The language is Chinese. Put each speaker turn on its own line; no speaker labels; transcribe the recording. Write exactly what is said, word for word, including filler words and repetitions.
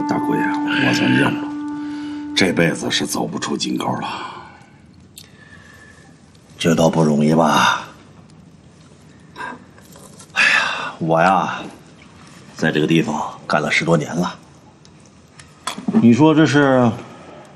大姑爷，我算认了，这辈子是走不出金沟了。
这倒不容易吧？哎呀，我呀，在这个地方干了十多年了。你说这是